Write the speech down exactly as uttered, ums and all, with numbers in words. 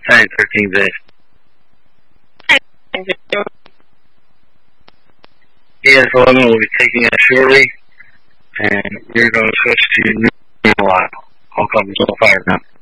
Friday the thirteenth day. E S eleven will be taking us shortly, and we're going to switch to new line. All copies will fire now.